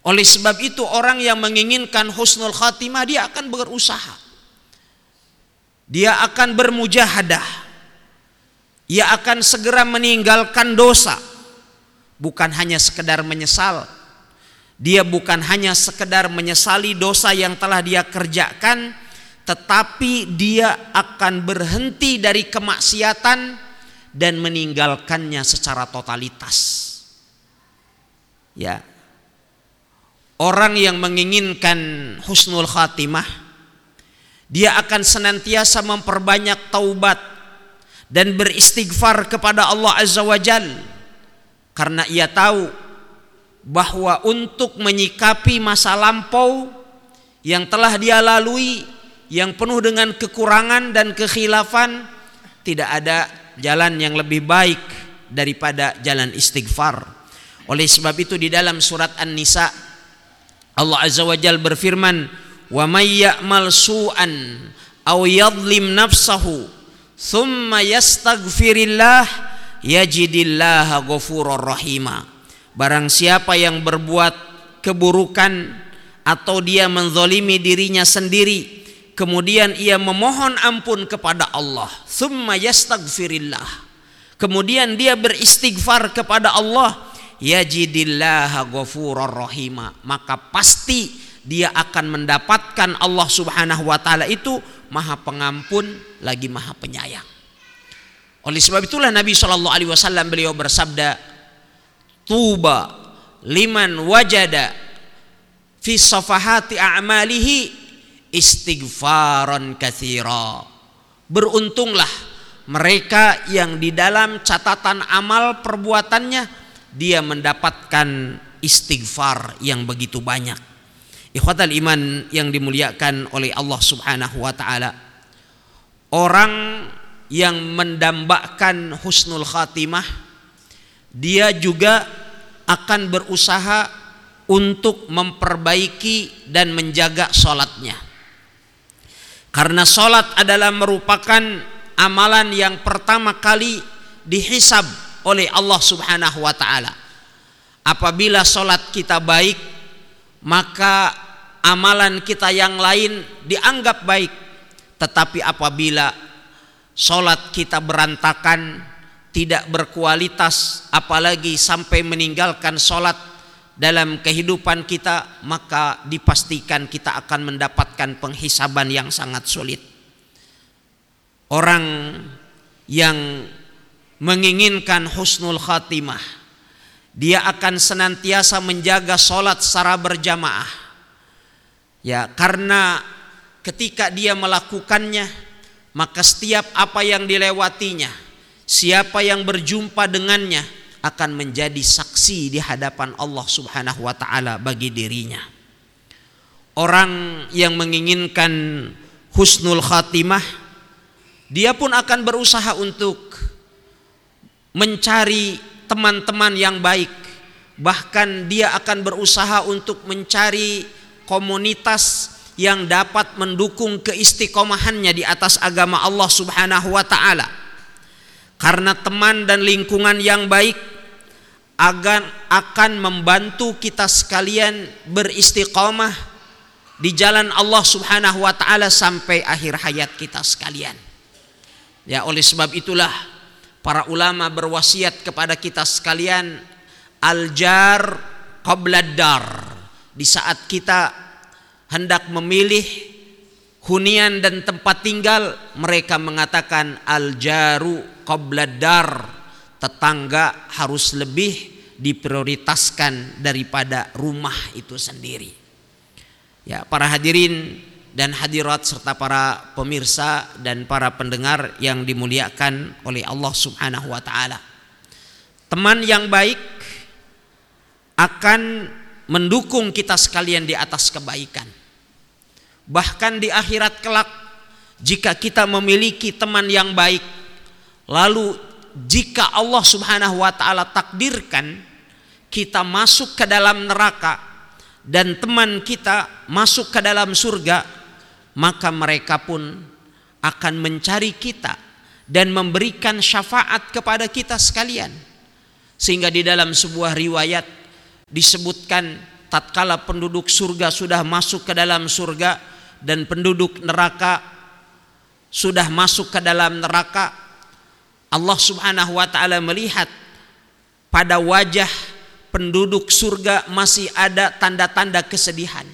Oleh sebab itu orang yang menginginkan husnul khatimah dia akan berusaha. Dia akan bermujahadah. Ia akan segera meninggalkan dosa. Bukan hanya sekedar menyesal. Dia bukan hanya sekedar menyesali dosa yang telah dia kerjakan, tetapi dia akan berhenti dari kemaksiatan dan meninggalkannya secara totalitas. Ya. Orang yang menginginkan husnul khatimah, dia akan senantiasa memperbanyak taubat dan beristighfar kepada Allah Azza wa Jalla, karena ia tahu bahwa untuk menyikapi masa lampau yang telah dia lalui, yang penuh dengan kekurangan dan kekhilafan, tidak ada jalan yang lebih baik daripada jalan istighfar. Oleh sebab itu di dalam surat An-Nisa Allah Azza wa Jalla berfirman, "Wa may ya'mal su'an aw yadhlim nafsahu thumma yastaghfirillah yajidillaha ghafurur rahima." Barang siapa yang berbuat keburukan atau dia menzalimi dirinya sendiri, kemudian ia memohon ampun kepada Allah, thumma yastaghfirillah, kemudian dia beristighfar kepada Allah, yajidillaha ghafurur rahima, maka pasti dia akan mendapatkan Allah Subhanahu wa taala itu Maha Pengampun lagi Maha Penyayang. Oleh sebab itulah Nabi sallallahu alaihi wasallam beliau bersabda, "Tuba liman wajada fi safahati a'malihi istighfaran katsira." Beruntunglah mereka yang di dalam catatan amal perbuatannya dia mendapatkan istighfar yang begitu banyak. Ikhwatal iman yang dimuliakan oleh Allah Subhanahu wa taala, orang yang mendambakan husnul khatimah, dia juga akan berusaha untuk memperbaiki dan menjaga sholatnya. Karena sholat adalah merupakan amalan yang pertama kali dihisab oleh Allah Subhanahu wa taala. Apabila sholat kita baik, maka amalan kita yang lain dianggap baik. Tetapi apabila sholat kita berantakan, tidak berkualitas, apalagi sampai meninggalkan sholat dalam kehidupan kita, maka dipastikan kita akan mendapatkan penghisaban yang sangat sulit. Orang yang menginginkan husnul khatimah, dia akan senantiasa menjaga sholat secara berjamaah. Ya, karena ketika dia melakukannya, maka setiap apa yang dilewatinya, siapa yang berjumpa dengannya akan menjadi saksi di hadapan Allah Subhanahu wa taala bagi dirinya. Orang yang menginginkan husnul khatimah, dia pun akan berusaha untuk mencari teman-teman yang baik. Bahkan dia akan berusaha untuk mencari komunitas yang dapat mendukung keistiqomahannya di atas agama Allah Subhanahu wa taala. Karena teman dan lingkungan yang baik akan membantu kita sekalian beristiqomah di jalan Allah Subhanahu wa taala sampai akhir hayat kita sekalian. Ya, oleh sebab itulah para ulama berwasiat kepada kita sekalian, al-jar qabla dar. Di saat kita hendak memilih hunian dan tempat tinggal, mereka mengatakan al-jaru qabla dar. Tetangga harus lebih diprioritaskan daripada rumah itu sendiri. Ya, para hadirin dan hadirat serta para pemirsa dan para pendengar yang dimuliakan oleh Allah Subhanahu wa taala. Teman yang baik akan mendukung kita sekalian di atas kebaikan. Bahkan di akhirat kelak, jika kita memiliki teman yang baik, lalu jika Allah Subhanahu wa taala takdirkan kita masuk ke dalam neraka dan teman kita masuk ke dalam surga, maka mereka pun akan mencari kita dan memberikan syafaat kepada kita sekalian. Sehingga di dalam sebuah riwayat disebutkan tatkala penduduk surga sudah masuk ke dalam surga dan penduduk neraka sudah masuk ke dalam neraka, Allah Subhanahu wa taala melihat pada wajah penduduk surga masih ada tanda-tanda kesedihan.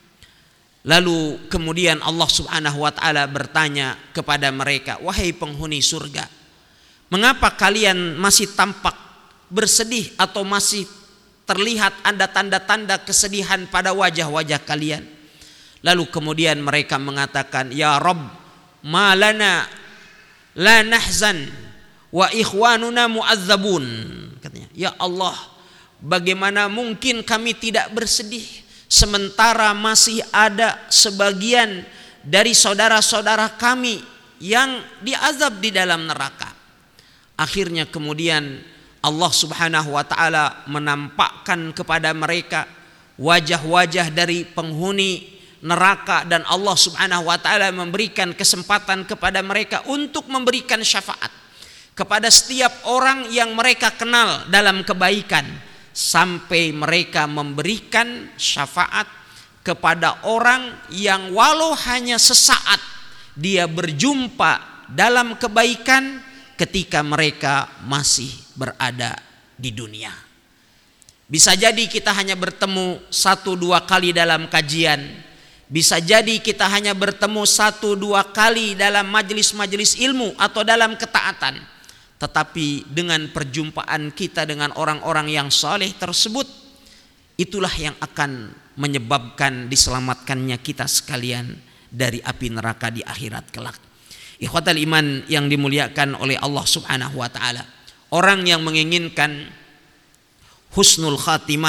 Lalu kemudian Allah Subhanahu wa taala bertanya kepada mereka, "Wahai penghuni surga, mengapa kalian masih tampak bersedih atau masih terlihat ada tanda-tanda kesedihan pada wajah-wajah kalian?" Lalu kemudian mereka mengatakan, "Ya Rabb, ma lana la nahzan wa ikhwanuna mu'adzabun." Katanya, "Ya Allah, bagaimana mungkin kami tidak bersedih sementara masih ada sebagian dari saudara-saudara kami yang diazab di dalam neraka." Akhirnya kemudian Allah Subhanahu wa taala menampakkan kepada mereka wajah-wajah dari penghuni neraka, dan Allah Subhanahu wa taala memberikan kesempatan kepada mereka untuk memberikan syafaat kepada setiap orang yang mereka kenal dalam kebaikan, sampai mereka memberikan syafaat kepada orang yang walau hanya sesaat dia berjumpa dalam kebaikan ketika mereka masih berada di dunia. Bisa jadi kita hanya bertemu 1-2 kali dalam kajian, bisa jadi kita hanya bertemu 1-2 kali dalam majelis-majelis ilmu atau dalam ketaatan, tetapi dengan perjumpaan kita dengan orang-orang yang saleh tersebut, itulah yang akan menyebabkan diselamatkannya kita sekalian dari api neraka di akhirat kelak. Ikhwatal iman yang dimuliakan oleh Allah Subhanahu wa taala, orang yang menginginkan husnul khatimah,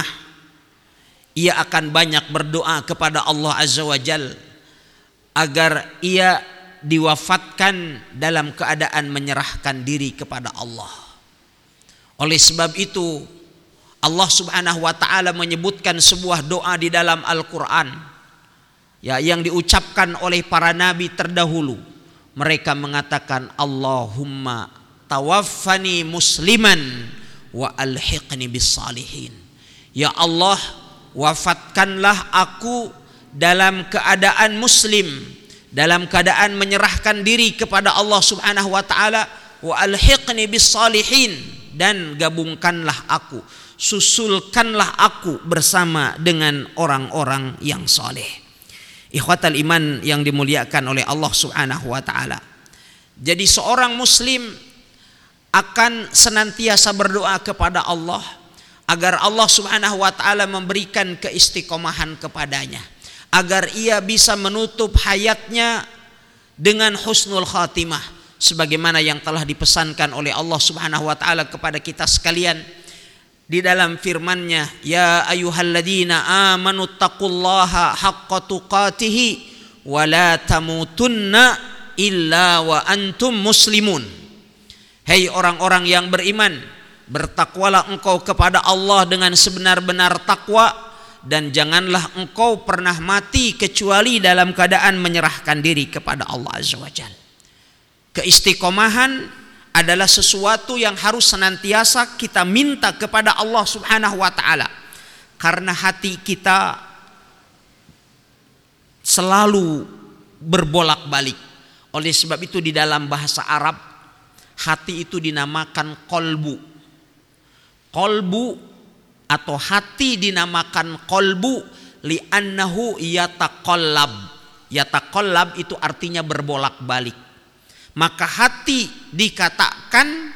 ia akan banyak berdoa kepada Allah Azza wa Jalla agar ia diwafatkan dalam keadaan menyerahkan diri kepada Allah. Oleh sebab itu Allah Subhanahu wa taala menyebutkan sebuah doa di dalam Al-Qur'an, ya, yang diucapkan oleh para nabi terdahulu. Mereka mengatakan, Allahumma tawaffani musliman wa alhiqni bis salihin. Ya Allah, wafatkanlah aku dalam keadaan muslim, dalam keadaan menyerahkan diri kepada Allah Subhanahu wa taala, wa alhiqni bis salihin, dan gabungkanlah aku, susulkanlah aku bersama dengan orang-orang yang saleh. Ikhwatal iman yang dimuliakan oleh Allah Subhanahu wa taala. Jadi seorang muslim akan senantiasa berdoa kepada Allah agar Allah Subhanahu wa taala memberikan keistiqomahan kepadanya, agar ia bisa menutup hayatnya dengan husnul khatimah sebagaimana yang telah dipesankan oleh Allah Subhanahu wa taala kepada kita sekalian di dalam firman-Nya, ya ayyuhalladzina amanu taqullaha haqqa tuqatih wa la tamutunna illa wa antum muslimun. Hei orang-orang yang beriman, bertakwalah engkau kepada Allah dengan sebenar-benar takwa, dan janganlah engkau pernah mati kecuali dalam keadaan menyerahkan diri kepada Allah Azza wa Jalla. Keistiqomahan adalah sesuatu yang harus senantiasa kita minta kepada Allah Subhanahu wa taala, karena hati kita selalu berbolak-balik. Oleh sebab itu di dalam bahasa Arab hati itu dinamakan kolbu. Kolbu atau hati dinamakan kolbu li'annahu yataqallab. Yataqallab itu artinya berbolak-balik. Maka hati dikatakan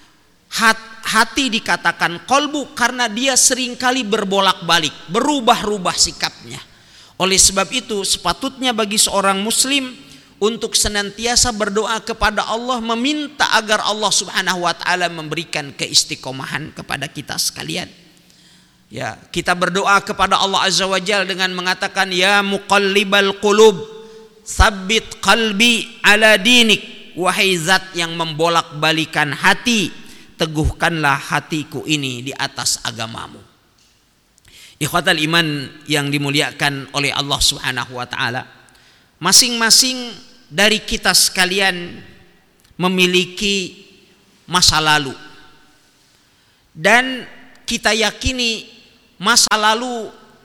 kolbu karena dia seringkali berbolak-balik, berubah-ubah sikapnya. Oleh sebab itu sepatutnya bagi seorang muslim untuk senantiasa berdoa kepada Allah, meminta agar Allah Subhanahu wa taala memberikan keistiqomahan kepada kita sekalian. Ya, kita berdoa kepada Allah Azza wa Jalla dengan mengatakan, ya muqallibal qulub, tsabbit qalbi ala dinik. Wahai zat yang membolak-balikan hati, teguhkanlah hatiku ini di atas agamamu. Ikhwatal iman yang dimuliakan oleh Allah Subhanahu wa taala, masing-masing dari kita sekalian memiliki masa lalu, dan kita yakini masa lalu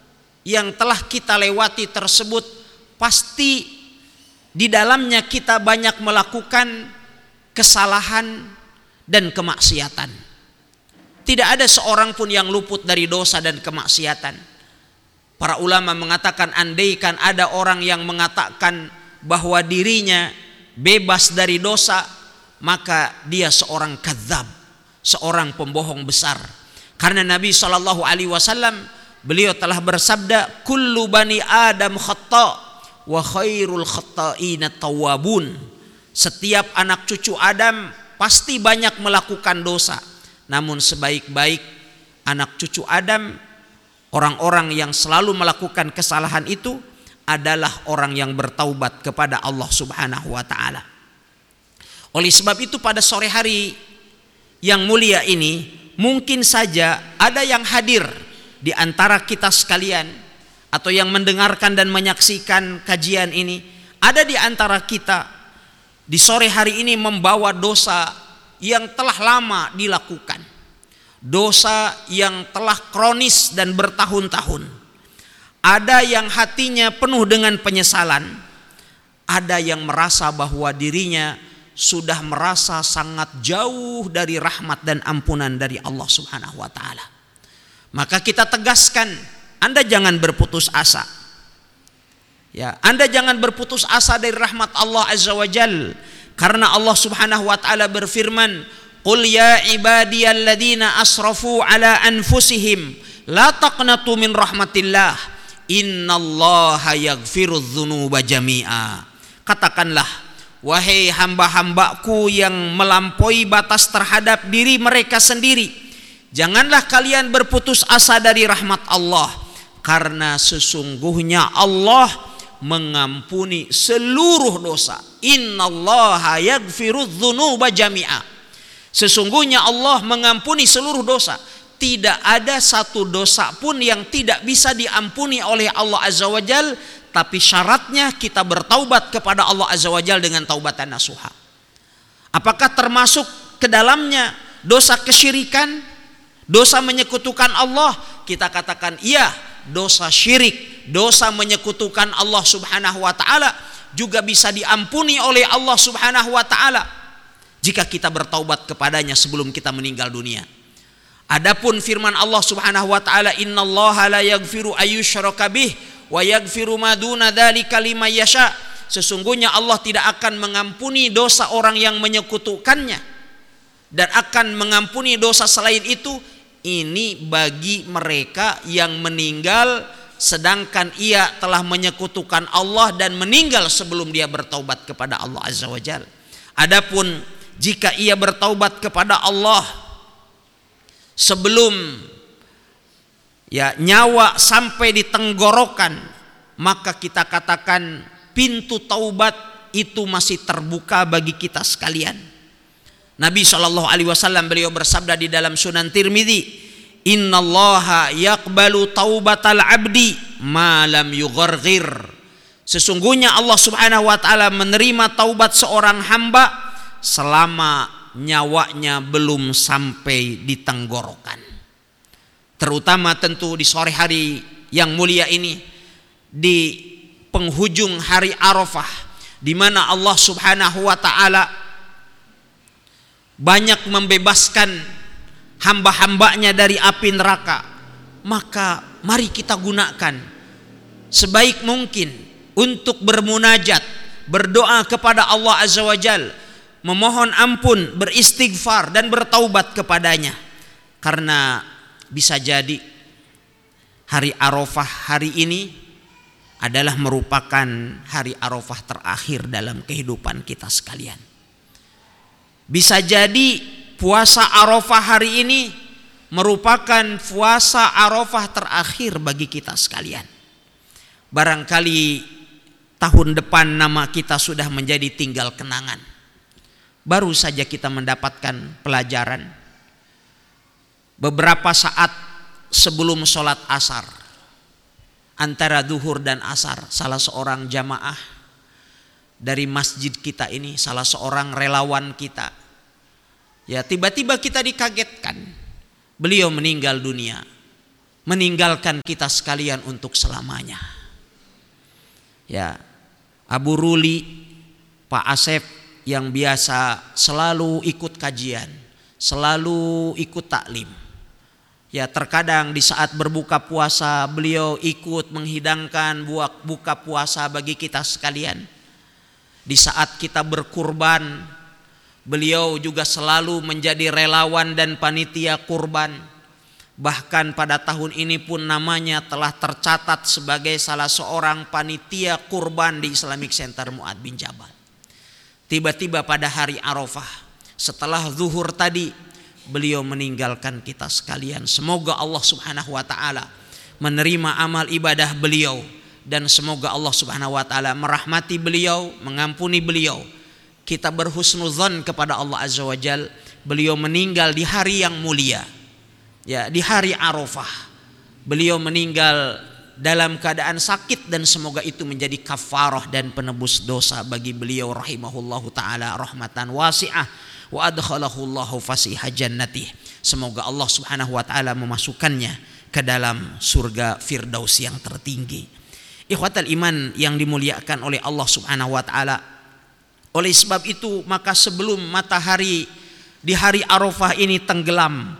yang telah kita lewati tersebut pasti di dalamnya kita banyak melakukan kesalahan dan kemaksiatan. Tidak ada seorang pun yang luput dari dosa dan kemaksiatan. Para ulama mengatakan andaikan ada orang yang mengatakan bahwa dirinya bebas dari dosa, maka dia seorang kadzab, seorang pembohong besar. Karena Nabi SAW beliau telah bersabda, kullu bani Adam khata' wa khairul khata'ina tawwabun. Setiap anak cucu Adam pasti banyak melakukan dosa, namun sebaik-baik anak cucu Adam, orang-orang yang selalu melakukan kesalahan itu adalah orang yang bertaubat kepada Allah Subhanahu wa taala. Oleh sebab itu pada sore hari yang mulia ini, mungkin saja ada yang hadir di antara kita sekalian atau yang mendengarkan dan menyaksikan kajian ini, ada di antara kita di sore hari ini membawa dosa yang telah lama dilakukan, dosa yang telah kronis dan bertahun-tahun. Ada yang hatinya penuh dengan penyesalan, ada yang merasa bahwa dirinya sudah merasa sangat jauh dari rahmat dan ampunan dari Allah Subhanahu wa taala. Maka kita tegaskan, Anda jangan berputus asa. Ya, Anda jangan berputus asa dari rahmat Allah Azza wa Jal, karena Allah Subhanahu wa taala berfirman, "Qul ya ibadiyalladzina asrafu ala anfusihim la taqnatu min rahmatillah, innallaha yaghfirudz dzunuba jami'a." Katakanlah, wahai hamba-hambaku yang melampaui batas terhadap diri mereka sendiri, janganlah kalian berputus asa dari rahmat Allah, karena sesungguhnya Allah mengampuni seluruh dosa. Innallaha yaghfirudz dzunuba jami'a. Sesungguhnya Allah mengampuni seluruh dosa. Tidak ada satu dosa pun yang tidak bisa diampuni oleh Allah Azza wa Jal, tapi syaratnya kita bertaubat kepada Allah Azza wa Jal dengan taubatan nasuha. Apakah termasuk ke dalamnya dosa kesyirikan, dosa menyekutukan Allah? Kita katakan iya, dosa syirik, dosa menyekutukan Allah Subhanahu wa taala juga bisa diampuni oleh Allah Subhanahu wa taala jika kita bertaubat kepadanya sebelum kita meninggal dunia. Adapun firman Allah Subhanahu wa taala, innallaha la yaghfiru ayyushraka bih wa yaghfiru ma duna dzalika liman yasha. Sesungguhnya Allah tidak akan mengampuni dosa orang yang menyekutukannya dan akan mengampuni dosa selain itu, ini bagi mereka yang meninggal sedangkan ia telah menyekutukan Allah dan meninggal sebelum dia bertaubat kepada Allah Azza wa Jalla. Adapun jika ia bertaubat kepada Allah sebelum nyawa sampai di tenggorokan, maka kita katakan pintu taubat itu masih terbuka bagi kita sekalian. Nabi SAW beliau bersabda di dalam Sunan Tirmidzi, innallaha yaqbalu taubatal abdi ma lam yugharghir. Sesungguhnya Allah Subhanahu wa taala menerima taubat seorang hamba selama nyawanya belum sampai di tenggorokan. Terutama tentu di sore hari yang mulia ini, di penghujung hari Arafah, di mana Allah Subhanahu wa taala banyak membebaskan hamba-hambanya dari api neraka. Maka mari kita gunakan sebaik mungkin untuk bermunajat, berdoa kepada Allah Azza wa Jalla, memohon ampun, beristighfar dan bertaubat kepadanya. Karena bisa jadi hari Arafah hari ini adalah merupakan hari Arafah terakhir dalam kehidupan kita sekalian. Bisa jadi puasa Arafah hari ini merupakan puasa Arafah terakhir bagi kita sekalian. Barangkali tahun depan nama kita sudah menjadi tinggal kenangan. Baru saja kita mendapatkan pelajaran beberapa saat sebelum sholat asar, antara duhur dan asar, salah seorang jamaah dari masjid kita ini, salah seorang relawan kita, tiba-tiba kita dikagetkan, beliau meninggal dunia. meninggalkan kita sekalian untuk selamanya. Ya, Abu Ruli, Pak Asep yang biasa selalu ikut kajian, selalu ikut taklim. Ya, terkadang di saat berbuka puasa beliau ikut menghidangkan buka puasa bagi kita sekalian. Di saat kita berkurban, beliau juga selalu menjadi relawan dan panitia kurban. Bahkan pada tahun ini pun namanya telah tercatat sebagai salah seorang panitia kurban di Islamic Center Mu'adz bin Jabal. Tiba-tiba pada hari Arafah, setelah zuhur tadi, beliau meninggalkan kita sekalian. Semoga Allah Subhanahu wa taala menerima amal ibadah beliau, dan semoga Allah Subhanahu wa taala merahmati beliau, mengampuni beliau. Kita berhusnuzon kepada Allah Azza wa Jal. Beliau meninggal di hari yang mulia, ya, di hari Arafah. Beliau meninggal dalam keadaan sakit, dan semoga itu menjadi kafarah dan penebus dosa bagi beliau rahimahullahu taala rahmatan wasi'ah wa adkhalahullahu fasiha jannatih. Semoga Allah Subhanahu wa taala memasukkannya ke dalam surga Firdaus yang tertinggi. Ikhwatal iman yang dimuliakan oleh Allah Subhanahu wa taala. Oleh sebab itu, maka sebelum matahari di hari Arafah ini tenggelam,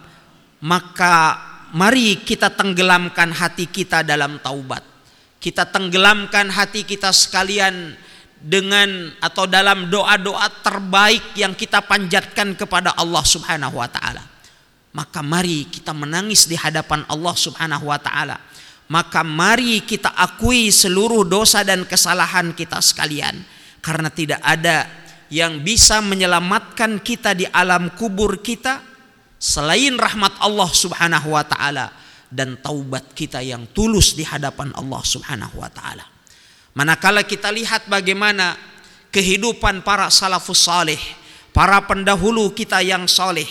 maka mari kita tenggelamkan hati kita dalam taubat. Kita tenggelamkan hati kita sekalian dengan atau dalam doa-doa terbaik yang kita panjatkan kepada Allah Subhanahu wa taala. Maka mari kita menangis di hadapan Allah Subhanahu wa taala. Maka mari kita akui seluruh dosa dan kesalahan kita sekalian, karena tidak ada yang bisa menyelamatkan kita di alam kubur kita selain rahmat Allah Subhanahu wa taala dan taubat kita yang tulus di hadapan Allah Subhanahu wa taala. Manakala kita lihat bagaimana kehidupan para salafus saleh, para pendahulu kita yang saleh,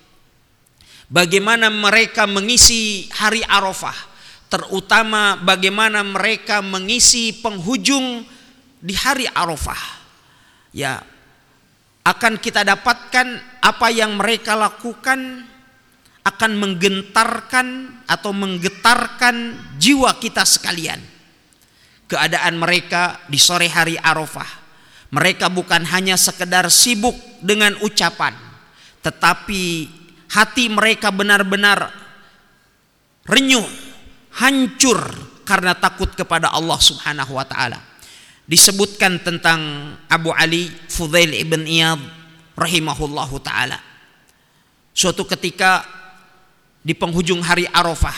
bagaimana mereka mengisi hari Arafah, terutama bagaimana mereka mengisi penghujung di hari Arafah, ya, akan kita dapatkan apa yang mereka lakukan akan menggentarkan atau menggetarkan jiwa kita sekalian. Keadaan mereka di sore hari Arafah, mereka bukan hanya sekedar sibuk dengan ucapan, tetapi hati mereka benar-benar renyuh, hancur karena takut kepada Allah Subhanahu wa taala. Disebutkan tentang Abu Ali Fudail ibn Iyad rahimahullahu taala. Suatu ketika di penghujung hari Arafah,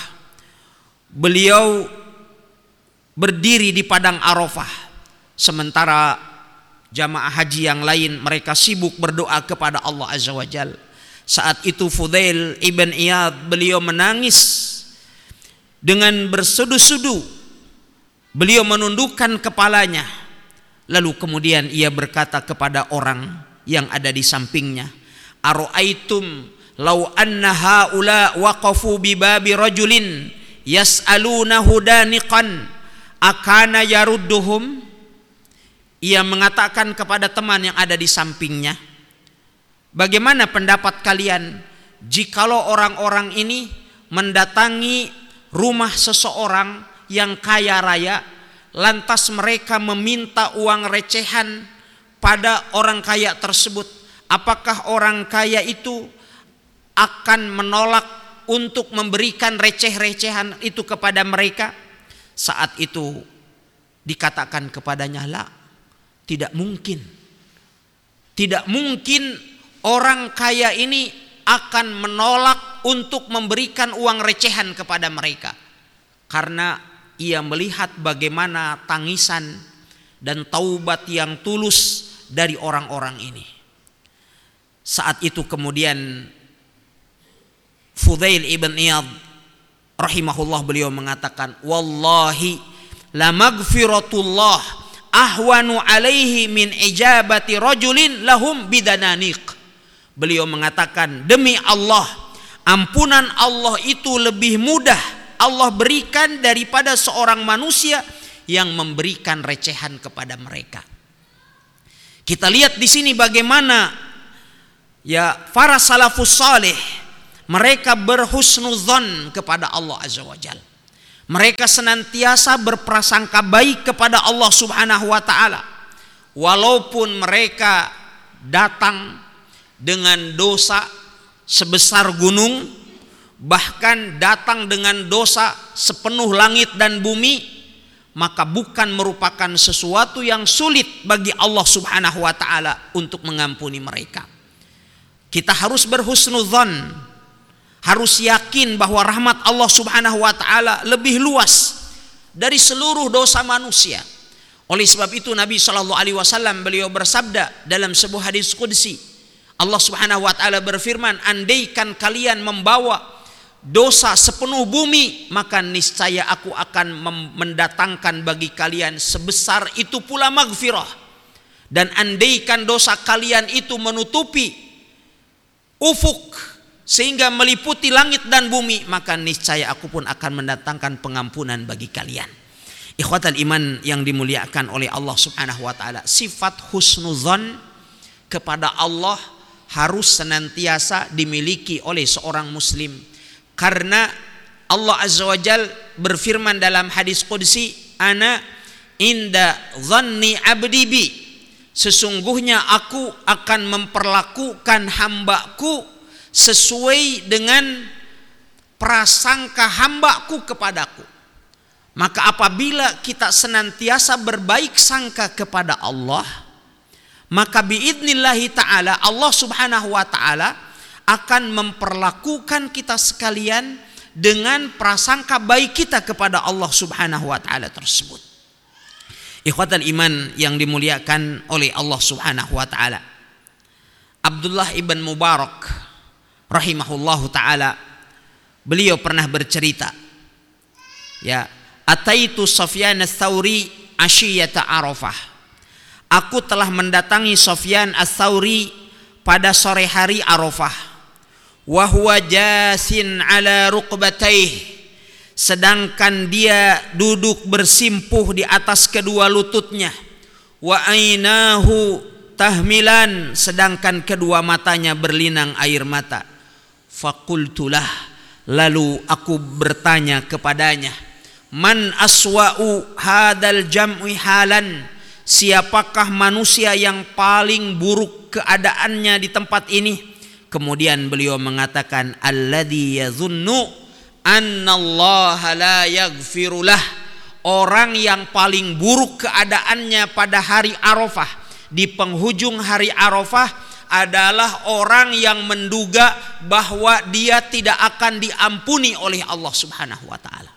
beliau berdiri di padang Arafah, sementara jamaah haji yang lain mereka sibuk berdoa kepada Allah Azza wa Jal. Saat itu Fudail ibn Iyad beliau menangis dengan bersudu-sudu. Beliau menundukkan kepalanya, lalu kemudian ia berkata kepada orang yang ada di sampingnya, "Ara'aitum law anna haula waqafu bi babi rajulin yas'alunahu daniqan akana yarudduhum?" Ia mengatakan kepada teman yang ada di sampingnya, "Bagaimana pendapat kalian jikalau orang-orang ini mendatangi rumah seseorang yang kaya raya, lantas mereka meminta uang recehan pada orang kaya tersebut? Apakah orang kaya itu akan menolak untuk memberikan receh-recehan itu kepada mereka?" Saat itu dikatakan kepadanya, "La, tidak mungkin. Tidak mungkin orang kaya ini akan menolak untuk memberikan uang recehan kepada mereka." Karena ia melihat bagaimana tangisan dan taubat yang tulus dari orang-orang ini. Saat itu kemudian Fudail ibn Iyad rahimahullah beliau mengatakan, "Wallahi la maghfiratullah ahwanu alaihi min ijabati rajulin lahum bidananiq." Beliau mengatakan, demi Allah, ampunan Allah itu lebih mudah Allah berikan daripada seorang manusia yang memberikan recehan kepada mereka. Kita lihat di sini bagaimana ya para salafus saleh mereka berhusnuzon kepada Allah Azza wa Jalla. Mereka senantiasa berprasangka baik kepada Allah Subhanahu wa taala. Walaupun mereka datang dengan dosa sebesar gunung, bahkan datang dengan dosa sepenuh langit dan bumi, maka bukan merupakan sesuatu yang sulit bagi Allah Subhanahu wa taala untuk mengampuni mereka. Kita harus berhusnudzon, harus yakin bahwa rahmat Allah Subhanahu wa taala lebih luas dari seluruh dosa manusia. Oleh sebab itu Nabi Shallallahu alaihi wasallam beliau bersabda dalam sebuah hadis qudsi, Allah Subhanahu wa taala berfirman, andaikan kalian membawa dosa sepenuh bumi, maka niscaya aku akan mendatangkan bagi kalian sebesar itu pula maghfirah. Dan andaikan dosa kalian itu menutupi ufuk sehingga meliputi langit dan bumi, maka niscaya aku pun akan mendatangkan pengampunan bagi kalian. Ikhwatal iman yang dimuliakan oleh Allah Subhanahu wa taala, sifat husnuzan kepada Allah harus senantiasa dimiliki oleh seorang muslim. Karena Allah Azza wa Jal berfirman dalam hadis qudsi, ana inda dhanni abdi bi, sesungguhnya aku akan memperlakukan hambaku sesuai dengan prasangka hambaku kepadaku. Maka apabila kita senantiasa berbaik sangka kepada Allah, maka biidnillahi ta'ala Allah Subhanahu wa ta'ala akan memperlakukan kita sekalian dengan prasangka baik kita kepada Allah Subhanahu wa ta'ala tersebut. Ikhwatal iman yang dimuliakan oleh Allah Subhanahu wa ta'ala, Abdullah ibn Mubarak rahimahullahu ta'ala, beliau pernah bercerita, ya, ataitu Sufyan ats-Tsauri asyiyata Arafah, aku telah mendatangi Sufyan ats-Tsauri pada sore hari Arafah, wa huwa jasin ala rukbataih, sedangkan dia duduk bersimpuh di atas kedua lututnya, wa ainahu tahmilan, sedangkan kedua matanya berlinang air mata. Faqultulah, lalu aku bertanya kepadanya, man aswa'u hadal jam'i halan, siapakah manusia yang paling buruk keadaannya di tempat ini? Kemudian beliau mengatakan, alladzi yadhunnu annallaha la yaghfirulah, orang yang paling buruk keadaannya pada hari Arafah, di penghujung hari Arafah, adalah orang yang menduga bahwa dia tidak akan diampuni oleh Allah Subhanahu wa taala.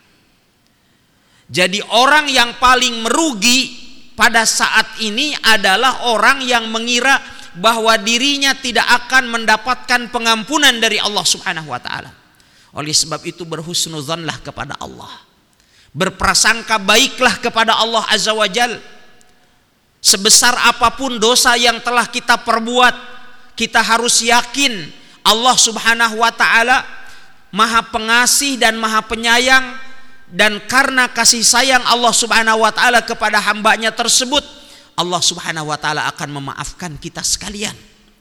Jadi orang yang paling merugi pada saat ini adalah orang yang mengira bahwa dirinya tidak akan mendapatkan pengampunan dari Allah Subhanahu wa taala. Oleh sebab itu berhusnudzanlah kepada Allah, berprasangka baiklah kepada Allah Azza wa Jal. Sebesar apapun dosa yang telah kita perbuat, kita harus yakin Allah Subhanahu wa taala Maha Pengasih dan Maha Penyayang, dan karena kasih sayang Allah Subhanahu wa taala kepada hambanya tersebut, Allah Subhanahu wa taala akan memaafkan kita sekalian.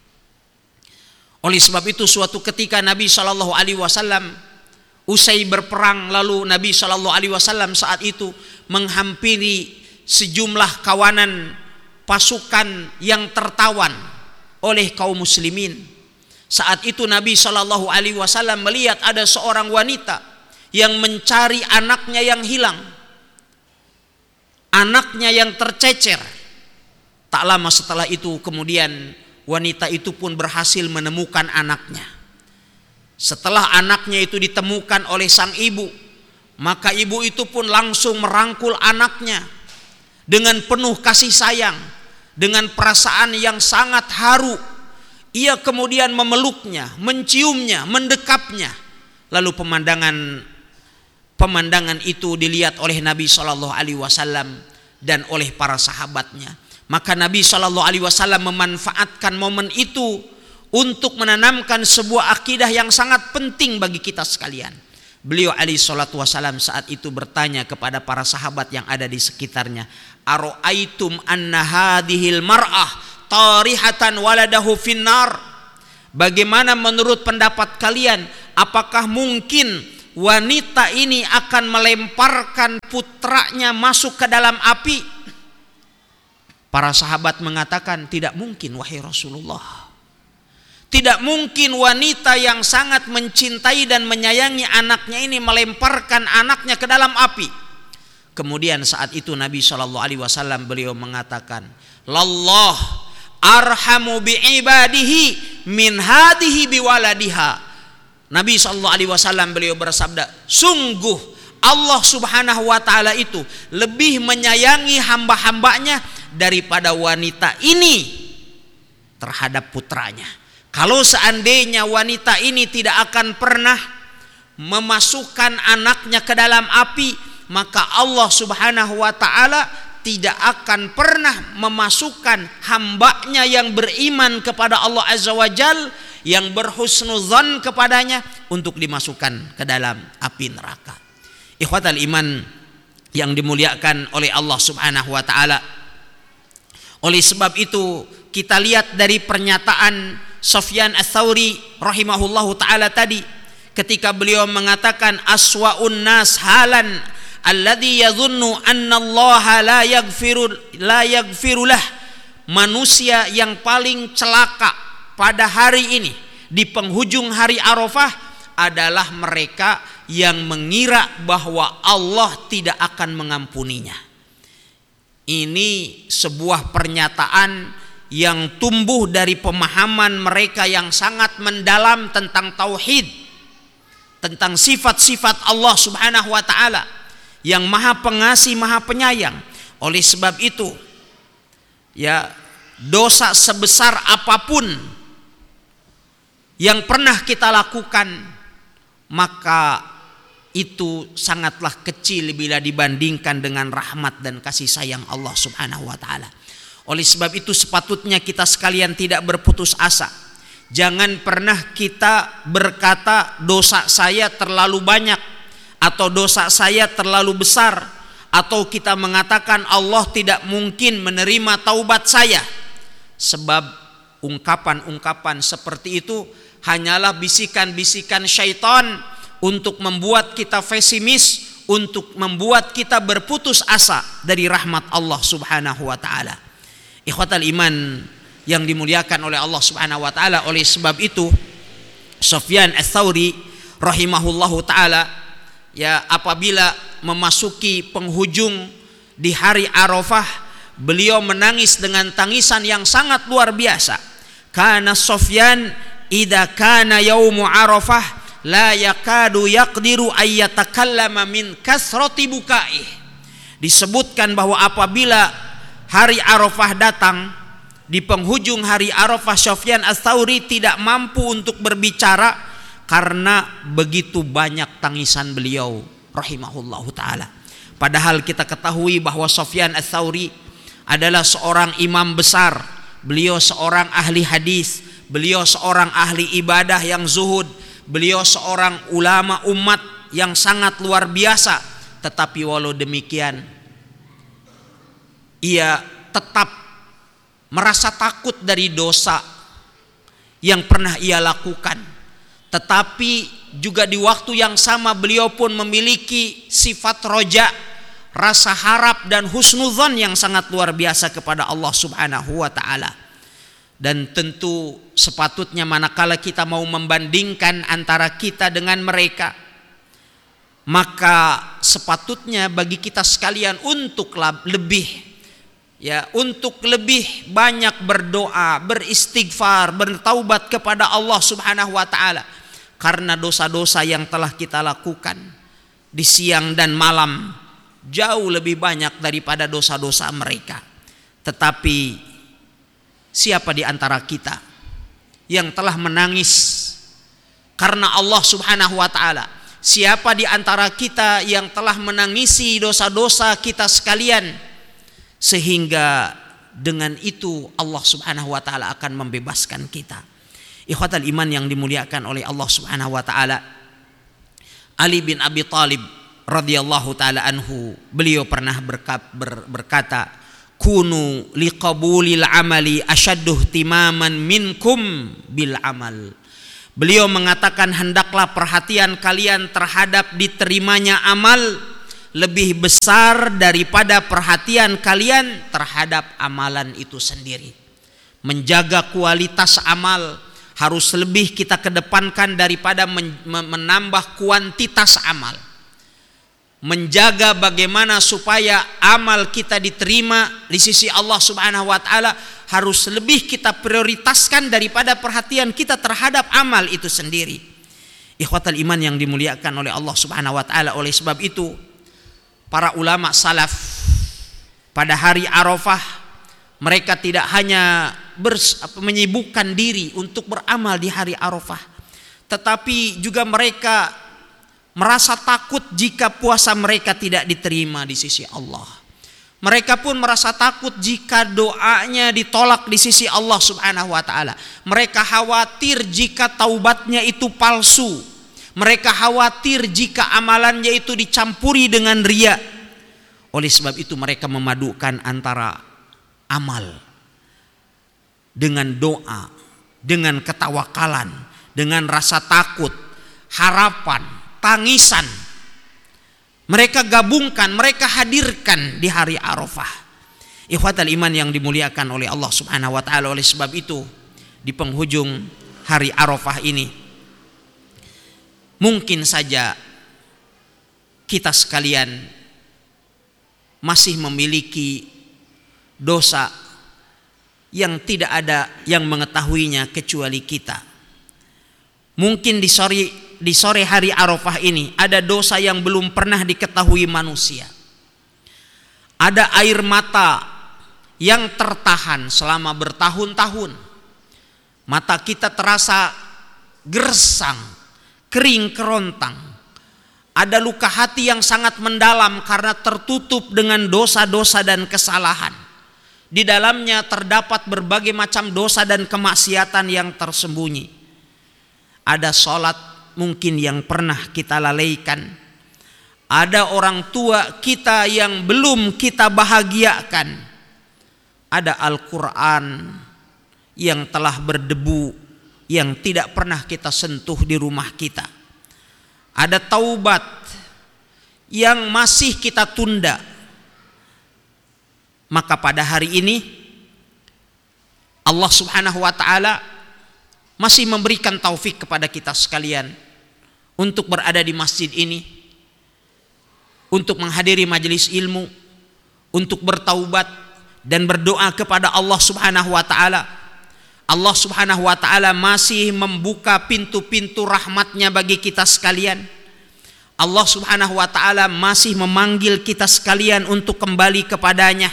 Oleh sebab itu suatu ketika Nabi Shallallahu alaihi wasallam usai berperang, lalu Nabi Shallallahu alaihi wasallam saat itu menghampiri sejumlah kawanan pasukan yang tertawan oleh kaum muslimin. Saat itu Nabi Shallallahu alaihi wasallam melihat ada seorang wanita yang mencari anaknya yang hilang, anaknya yang tercecer. Tak lama setelah itu kemudian wanita itu pun berhasil menemukan anaknya. Setelah anaknya itu ditemukan oleh sang ibu, maka ibu itu pun langsung merangkul anaknya dengan penuh kasih sayang, dengan perasaan yang sangat haru. Ia kemudian memeluknya, menciumnya, mendekapnya. Lalu pemandangan itu dilihat oleh Nabi Shallallahu alaihi wasallam dan oleh para sahabatnya. Maka Nabi Shallallahu alaihi wasallam memanfaatkan momen itu untuk menanamkan sebuah akidah yang sangat penting bagi kita sekalian. Beliau alaihi salatu wasallam saat itu bertanya kepada para sahabat yang ada di sekitarnya, aro'aitum anna hadhil mar'ah tarihatan waladahu finnar, bagaimana menurut pendapat kalian, apakah mungkin wanita ini akan melemparkan putranya masuk ke dalam api? Para sahabat mengatakan, tidak mungkin wahai Rasulullah. Tidak mungkin wanita yang sangat mencintai dan menyayangi anaknya ini melemparkan anaknya ke dalam api. Kemudian saat itu Nabi SAW beliau mengatakan, lallah arhamu bi'ibadihi min hadihi biwaladiha. Nabi SAW beliau bersabda, sungguh Allah Subhanahu wa ta'ala itu lebih menyayangi hamba-hambanya daripada wanita ini terhadap putranya. Kalau seandainya wanita ini tidak akan pernah memasukkan anaknya ke dalam api, maka Allah Subhanahu wa ta'ala tidak akan pernah memasukkan hambanya yang beriman kepada Allah Azza wa Jal, yang berhusnuzan kepadanya, untuk dimasukkan ke dalam api neraka. Ikhwatal iman yang dimuliakan oleh Allah Subhanahu wa ta'ala, oleh sebab itu kita lihat dari pernyataan Sufyan Ats-Tsauri rahimahullahu ta'ala tadi, ketika beliau mengatakan aswa'un nas halan alladhi yadhunnu anna Allah la yaghfiru lah. Manusia yang paling celaka pada hari ini, di penghujung hari Arafah, adalah mereka yang mengira bahwa Allah tidak akan mengampuninya. Ini sebuah pernyataan yang tumbuh dari pemahaman mereka yang sangat mendalam tentang tauhid, tentang sifat-sifat Allah Subhanahu wa ta'ala yang maha pengasih, maha penyayang. Oleh sebab itu, ya, dosa sebesar apapun yang pernah kita lakukan, maka itu sangatlah kecil bila dibandingkan dengan rahmat dan kasih sayang Allah Subhanahu wa ta'ala. Oleh sebab itu sepatutnya kita sekalian tidak berputus asa. Jangan pernah kita berkata dosa saya terlalu banyak, atau dosa saya terlalu besar, atau kita mengatakan Allah tidak mungkin menerima taubat saya. Sebab ungkapan-ungkapan seperti itu hanyalah bisikan-bisikan syaitan untuk membuat kita pesimis, untuk membuat kita berputus asa dari rahmat Allah Subhanahu wa ta'ala. Ikhwatal iman yang dimuliakan oleh Allah Subhanahu wa ta'ala, oleh sebab itu Sufyan Ats-Tsauri rahimahullahu ta'ala, ya, apabila memasuki penghujung di hari Arafah, beliau menangis dengan tangisan yang sangat luar biasa. Kana Sufyan idza kana yaumu Arafah la yakadu yaqdiru ayyatakallama min kasrati bukaih. Disebutkan bahwa apabila hari Arafah datang, di penghujung hari Arafah, Sufyan Ats-Tsauri tidak mampu untuk berbicara karena begitu banyak tangisan beliau rahimahullahu ta'ala. Padahal kita ketahui bahwa Sufyan Ats-Tsauri adalah seorang imam besar, beliau seorang ahli hadis, beliau seorang ahli ibadah yang zuhud, beliau seorang ulama umat yang sangat luar biasa. Tetapi walau demikian, ia tetap merasa takut dari dosa yang pernah ia lakukan. Tetapi juga di waktu yang sama beliau pun memiliki sifat roja, rasa harap dan husnudzon yang sangat luar biasa kepada Allah Subhanahu wa ta'ala. Dan tentu sepatutnya manakala kita mau membandingkan antara kita dengan mereka, maka sepatutnya bagi kita sekalian untuk lebih banyak berdoa, beristighfar, bertaubat kepada Allah Subhanahu wa ta'ala, karena dosa-dosa yang telah kita lakukan di siang dan malam jauh lebih banyak daripada dosa-dosa mereka. Tetapi siapa di antara kita yang telah menangis karena Allah Subhanahu wa ta'ala? Siapa di antara kita yang telah menangisi dosa-dosa kita sekalian, sehingga dengan itu Allah Subhanahu wa ta'ala akan membebaskan kita? Ikhwatal iman yang dimuliakan oleh Allah Subhanahu wa ta'ala, Ali bin Abi Thalib radhiyallahu ta'ala anhu, beliau pernah berkata, kunu liqabulil amali ashaddu ihtimaman minkum bil amal. Beliau mengatakan, hendaklah perhatian kalian terhadap diterimanya amal lebih besar daripada perhatian kalian terhadap amalan itu sendiri. Menjaga kualitas amal harus lebih kita kedepankan daripada menambah kuantitas amal. Menjaga bagaimana supaya amal kita diterima di sisi Allah Subhanahu wa taala harus lebih kita prioritaskan daripada perhatian kita terhadap amal itu sendiri. Ikhwatal iman yang dimuliakan oleh Allah Subhanahu wa taala, oleh sebab itu para ulama salaf pada hari Arafah mereka tidak hanya menyibukkan diri untuk beramal di hari Arafah, tetapi juga mereka merasa takut jika puasa mereka tidak diterima di sisi Allah. Mereka pun merasa takut jika doanya ditolak di sisi Allah Subhanahu wa taala. Mereka khawatir jika taubatnya itu palsu. Mereka khawatir jika amalannya itu dicampuri dengan riya. Oleh sebab itu mereka memadukan antara amal dengan doa, dengan ketawakalan, dengan rasa takut, harapan, tangisan. Mereka gabungkan, mereka hadirkan di hari Arafah. Ikhwatal iman yang dimuliakan oleh Allah Subhanahu wa taala, oleh sebab itu di penghujung hari Arafah ini mungkin saja kita sekalian masih memiliki dosa yang tidak ada yang mengetahuinya kecuali kita. Mungkin di sore hari Arafah ini ada dosa yang belum pernah diketahui manusia. Ada air mata yang tertahan selama bertahun-tahun. Mata kita terasa gersang, kering kerontang. Ada luka hati yang sangat mendalam karena tertutup dengan dosa-dosa dan kesalahan. Di dalamnya terdapat berbagai macam dosa dan kemaksiatan yang tersembunyi. Ada sholat mungkin yang pernah kita lalaikan. Ada orang tua kita yang belum kita bahagiakan. Ada Al-Quran yang telah berdebu, yang tidak pernah kita sentuh di rumah kita. Ada taubat yang masih kita tunda. Maka pada hari ini Allah Subhanahu wa taala masih memberikan taufik kepada kita sekalian untuk berada di masjid ini, untuk menghadiri majelis ilmu, untuk bertaubat dan berdoa kepada Allah Subhanahu wa taala. Allah Subhanahu wa taala masih membuka pintu-pintu rahmatnya bagi kita sekalian. Allah Subhanahu wa taala masih memanggil kita sekalian untuk kembali kepadanya.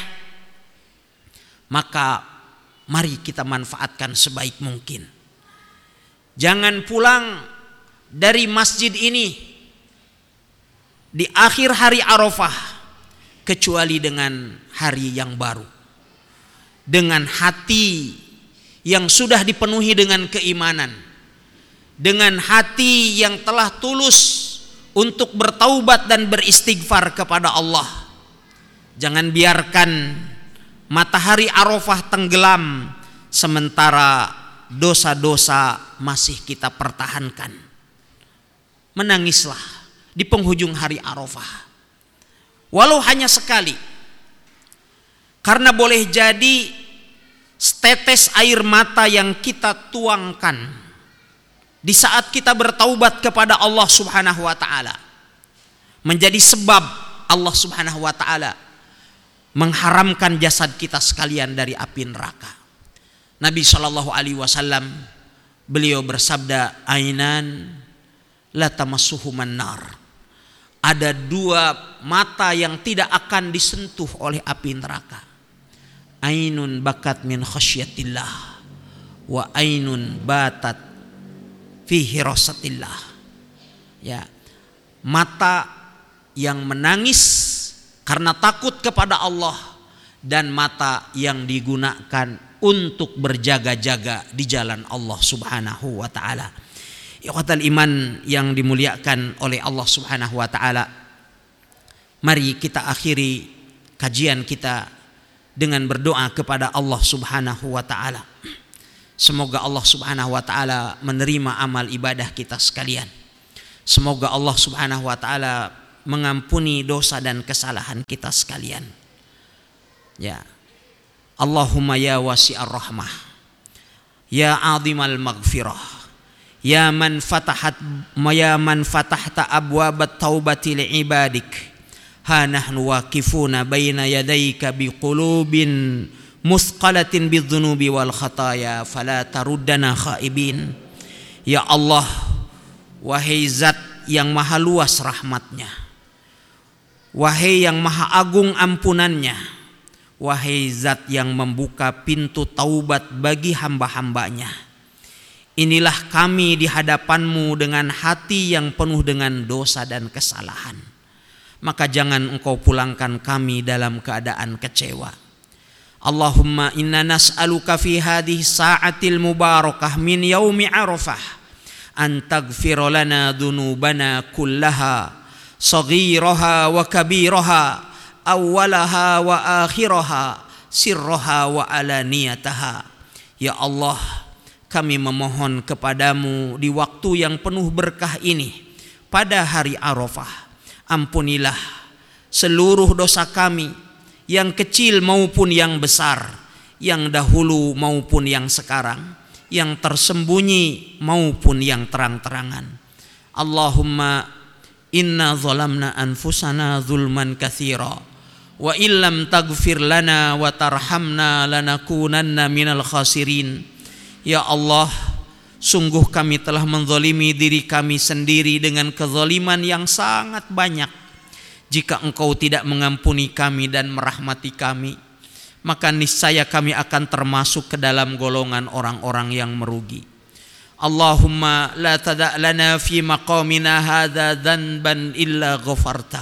Maka mari kita manfaatkan sebaik mungkin. Jangan pulang dari masjid ini di akhir hari Arafah kecuali dengan hari yang baru, dengan hati yang sudah dipenuhi dengan keimanan, dengan hati yang telah tulus untuk bertaubat dan beristighfar kepada Allah. Jangan biarkan matahari Arafah tenggelam sementara dosa-dosa masih kita pertahankan. Menangislah di penghujung hari Arafah, walau hanya sekali, karena boleh jadi setetes air mata yang kita tuangkan di saat kita bertaubat kepada Allah Subhanahu wa taala menjadi sebab Allah Subhanahu wa taala mengharamkan jasad kita sekalian dari api neraka. Nabi Shallallahu alaihi wasallam beliau bersabda, ainan la tamassuhuman nar. Ada dua mata yang tidak akan disentuh oleh api neraka. Ainun bakat min khasyatillah wa ainun batat fi hirasatillah. Ya, mata yang menangis karena takut kepada Allah dan mata yang digunakan untuk berjaga-jaga di jalan Allah Subhanahu wa taala. Ikhwatal iman yang dimuliakan oleh Allah Subhanahu wa taala, mari kita akhiri kajian kita dengan berdoa kepada Allah Subhanahu wa taala. Semoga Allah Subhanahu wa taala menerima amal ibadah kita sekalian. Semoga Allah Subhanahu wa taala mengampuni dosa dan kesalahan kita sekalian. Ya. Allahumma ya wasi'ar rahmah, ya 'azimal maghfirah, ya man fatahta abwabat taubati li ibadik. Ha nahnu waqifuna baina yadayka biqulubin musqalatin bidzunubi wal khataya fala taruddana khaibin. Ya Allah, wahai zat yang maha luas rahmatnya, wahai yang maha agung ampunannya, wahai zat yang membuka pintu taubat bagi hamba-hambanya, inilah kami di hadapanmu dengan hati yang penuh dengan dosa dan kesalahan. Maka jangan engkau pulangkan kami dalam keadaan kecewa. Allahumma inna nas'aluka fi hadhihi sa'atil mubarakah min yaumi Arafah an taghfir lana dhunubana kullaha saghiraha wa kabiraha awwalaha wa akhiraha sirraha wa alaniyataha. Ya Allah, kami memohon kepadamu di waktu yang penuh berkah ini pada hari Arafah, ampunilah seluruh dosa kami, yang kecil maupun yang besar, yang dahulu maupun yang sekarang, yang tersembunyi maupun yang terang-terangan. Allahumma inna zalamna anfusana zulman katsira wa illam taghfir lana wa tarhamna lanakunanna minal khasirin. Ya Allah, sungguh kami telah menzalimi diri kami sendiri dengan kezaliman yang sangat banyak. Jika engkau tidak mengampuni kami dan merahmati kami, maka niscaya kami akan termasuk ke dalam golongan orang-orang yang merugi. Allahumma la tada' lana fi maqamina hadza dhanban illa ghafartah,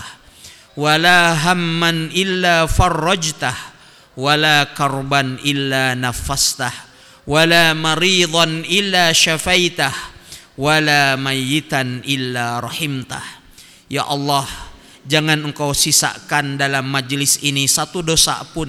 wa la hamman illa farrajtah, wa la karban illa nafastah, wa la maridan illa syafaitah, wa la mayyitan illa rahimtah. Ya Allah, jangan engkau sisakan dalam majelis ini satu dosa pun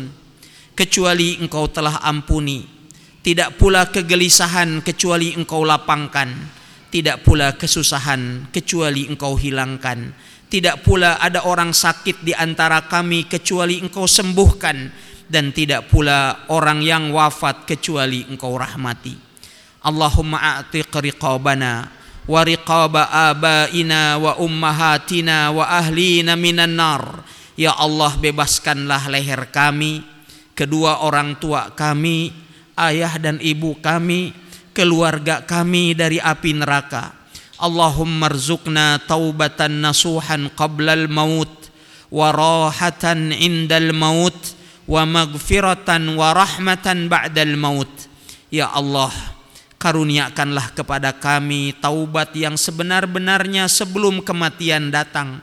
kecuali engkau telah ampuni. Tidak pula kegelisahan kecuali engkau lapangkan. Tidak pula kesusahan kecuali engkau hilangkan. Tidak pula ada orang sakit di antara kami kecuali engkau sembuhkan. Dan tidak pula orang yang wafat kecuali engkau rahmati. Allahumma a'tiq riqabana wa riqaba abaina wa ummahatina wa ahlina minan nar. Ya Allah, bebaskanlah leher kami, kedua orang tua kami, ayah dan ibu kami, keluarga kami dari api neraka. Allahumma rzuqna taubatan nasuhan qablal maut wa rahatan indal maut wa maghfiratan wa rahmatan ba'dal maut. Ya Allah, karuniakanlah kepada kami taubat yang sebenar-benarnya sebelum kematian datang.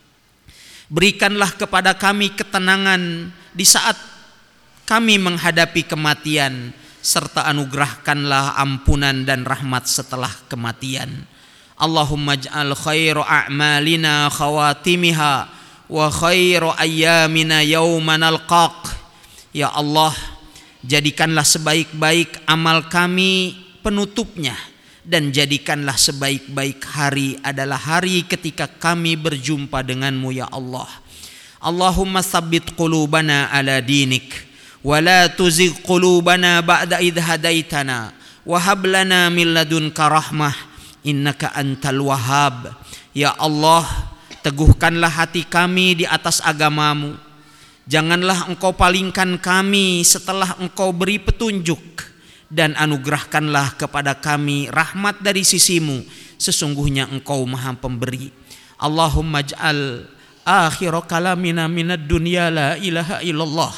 Berikanlah kepada kami ketenangan di saat kami menghadapi kematian, serta anugerahkanlah ampunan dan rahmat setelah kematian. Allahumma ij'al khairu a'malina khawatimiha wa khairu ayyamina yawma nalqaq. Ya Allah, jadikanlah sebaik-baik amal kami penutupnya, dan jadikanlah sebaik-baik hari adalah hari ketika kami berjumpa denganmu ya Allah. Allahumma tsabbit qulubana ala dinik wa la tuzigh qulubana ba'da idh hadaitana wa hab lana min ladunka rahmah innaka antal wahhab. Ya Allah, teguhkanlah hati kami di atas agamamu. Janganlah engkau palingkan kami setelah engkau beri petunjuk, dan anugerahkanlah kepada kami rahmat dari sisimu. Sesungguhnya engkau maha pemberi. Allahumma ij'al akhir kalamina minad dunya la ilaha illallah.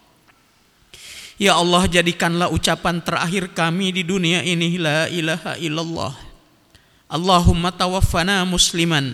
Ya Allah, jadikanlah ucapan terakhir kami di dunia ini la ilaha illallah. Allahumma tawaffana musliman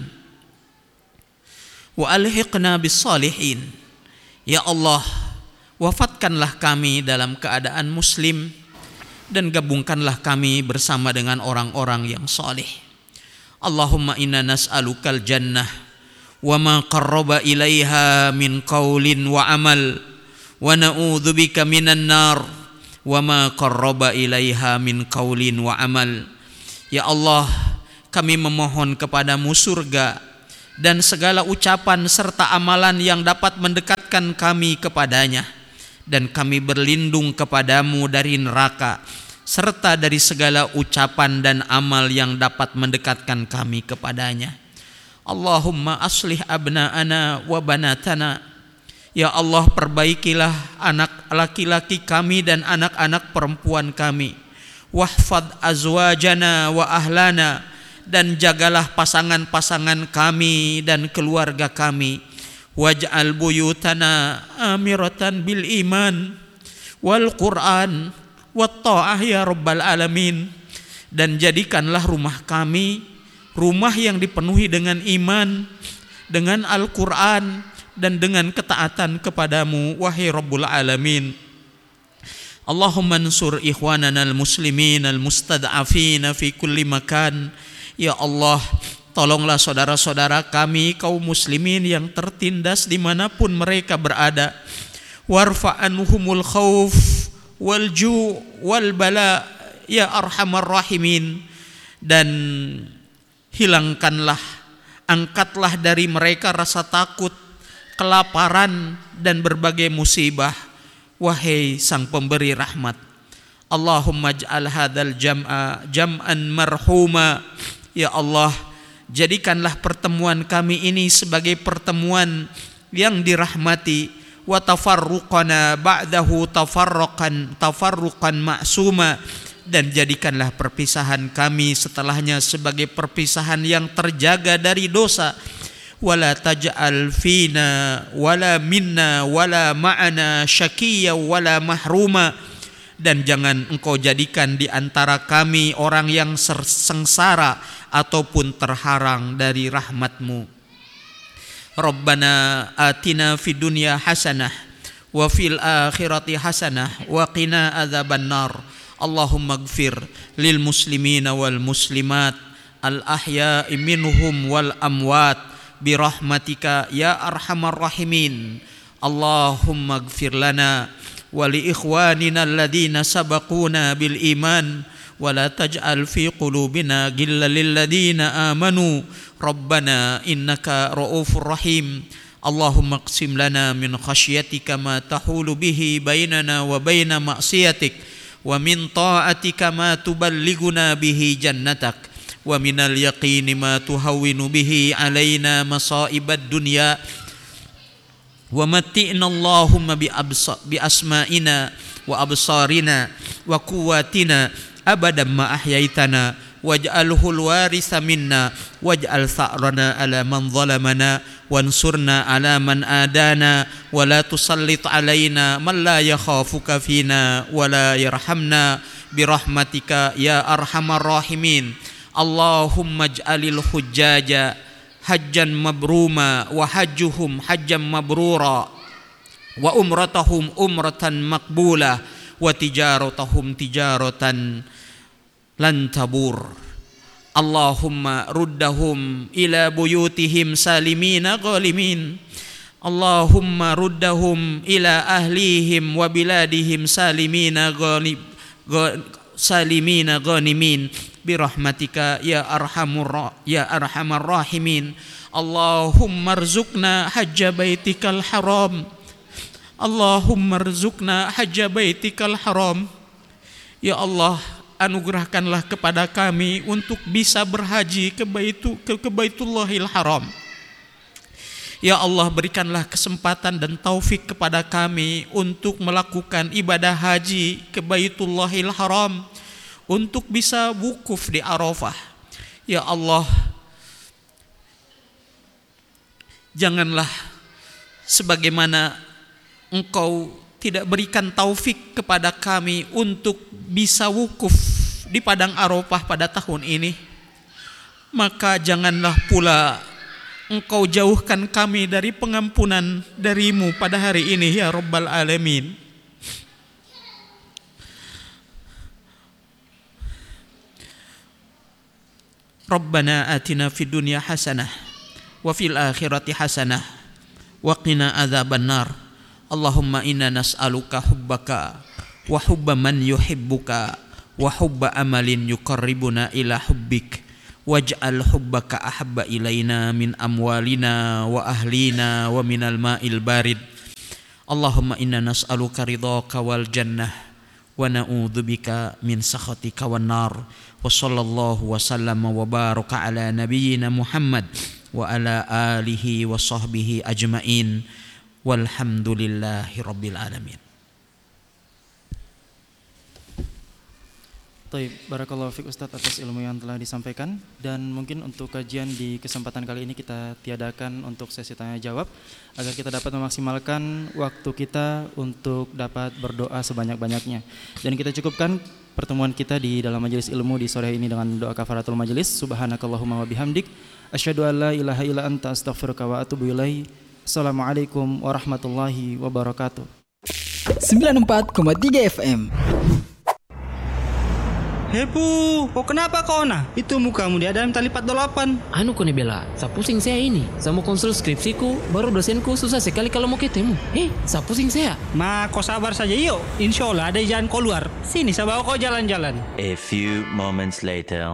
wa alhiqna bis salihin. Ya Allah, wafatkanlah kami dalam keadaan muslim, dan gabungkanlah kami bersama dengan orang-orang yang saleh. Allahumma inna nas'alukal jannah wa ma qarraba ilaiha min qaulin wa amal, wa na'udzubika minan nar wa ma qarraba ilaiha min qaulin wa amal. Ya Allah, kami memohon kepadamu surga dan segala ucapan serta amalan yang dapat mendekatkan kami kepadanya, dan kami berlindung kepadamu dari neraka serta dari segala ucapan dan amal yang dapat mendekatkan kami kepadanya. Allahumma aslih abna'ana wa banatana. Ya Allah, perbaikilah anak laki-laki kami dan anak-anak perempuan kami. Wahfad azwajana wa ahlana, dan jagalah pasangan-pasangan kami dan keluarga kami. Waj'al buyutana amiratan bil iman wal Qur'an wat ta'ah ya rabbal alamin. Dan jadikanlah rumah kami rumah yang dipenuhi dengan iman, dengan Al-Qur'an, dan dengan ketaatan kepadamu, wahai Rabbul Alamin. Allahumma ansur ikhwanana al-muslimin al-mustad'afina fi kulli makan. Ya Allah, tolonglah saudara-saudara kami kaum muslimin yang tertindas dimanapun mereka berada. Warfa anhumul khauf wal ju' wal bala ya arhamar rahimin. Dan hilangkanlah, angkatlah dari mereka rasa takut, kelaparan, dan berbagai musibah, wahai sang pemberi rahmat. Allahumma ij'al hadzal jam'an marhuma. Ya Allah, jadikanlah pertemuan kami ini sebagai pertemuan yang dirahmati. Wa tafarruqana ba'dahu tafarruqan ma'suma. Dan jadikanlah perpisahan kami setelahnya sebagai perpisahan yang terjaga dari dosa. Wala taj'al fina wala minna wala ma'ana syaqiyya wala mahruma. Dan jangan engkau jadikan di antara kami orang yang sengsara ataupun terharang dari rahmatmu. Rabbana atina fid dunya hasanah wa fil akhirati hasanah wa qina adzabannar. Allahumma ighfir lil muslimina wal muslimat al ahya'i minhum wal amwat birahmatika ya arhamar rahimin. Allahumma ighfir lana wa li ikhwanina alladhina sabaquna bil iman wa la taj'al fi qulubina ghillan lil ladzina amanu rabbana innaka ra'ufur rahim. Allahumma qsim lana min khasyatika ma tahulu bihi bainana wa baina ma'siyatik wa min ta'atika ma tuballighuna bihi jannatak wa minal yaqini ma tuhawwinu bihi alaina masa'ibad dunya wa matti'na Allahumma bi asma'ina wa absarina wa quwwatina abadan ma ahyaitana waj'alhu al-waritha minna waj'al tha'rana ala man zalamana wansurna ala man adana wa la tusallit alaina man la yakhafuka fina wa la yarhamna birahmatika ya arhamar rahimin. Allahumma ij'alil hujjaja hajjan mabruma wa hajjuhum hajjan mabrura wa umratahum umratan maqbulah wa tijaratahum tijaratan lan tabur. Allahumma ruddahum ila buyutihim salimina ghalimin. Allahumma ruddahum ila ahlihim wa biladihim salimina ghanimin birahmatika ya arhamar rahimin. Allahumma rzuqna hajja baitikal haram. Allahumma rzuqna hajja baitikal haram. Ya Allah, anugerahkanlah kepada kami untuk bisa berhaji ke Baitullahil Haram. Ya Allah, berikanlah kesempatan dan taufik kepada kami untuk melakukan ibadah haji ke Baitullahil Haram, untuk bisa wukuf di Arafah. Ya Allah, janganlah sebagaimana Engkau tidak berikan taufik kepada kami untuk bisa wukuf di Padang Arafah pada tahun ini, maka janganlah pula Engkau jauhkan kami dari pengampunan darimu pada hari ini ya Rabbal Alamin. Rabbana atina fid dunya hasanah wa fil akhirati hasanah wa qina adzabannar. Allahumma inna nas'aluka hubbaka wa hubba man yuhibbuka wa hubba amalin yuqarribuna ila hubbik waj'al hubbaka ahabba ilaina min amwalina wa ahlina wa minal ma'il barid. Allahumma inna nas'aluka ridhaka wal jannah wa na'udzubika min sakhatika wan nar. Wa sallallahu wa sallama wa baraka ala nabiyyina Muhammad wa ala alihi wa sahbihi ajmain walhamdulillahi rabbil alamin. Baik, barakallahu fiik Ustadz atas ilmu yang telah disampaikan. Dan mungkin untuk kajian di kesempatan kali ini kita tiadakan untuk sesi tanya jawab agar kita dapat memaksimalkan waktu kita untuk dapat berdoa sebanyak-banyaknya. Dan kita cukupkan pertemuan kita di dalam majelis ilmu di sore ini dengan doa kafaratul majelis. Subhanakallahumma wa bihamdik asyhadu an la ilaha illa anta astaghfiruka wa atubu ilaik. Assalamualaikum warahmatullahi wabarakatuh. 94,3 FM. Hepu, kok kenapa kau nah? Itu mukamu dia dalam tali 48. Anu kone bela, sa pusing saya ini. Saya mau konsul skripsiku, baru dosenku susah sekali kalau mau ketemu. Sa pusing saya. Ma, kau sabar saja yuk. Insya Allah ada jalan keluar. Sini, saya bawa kau jalan-jalan. A few moments later.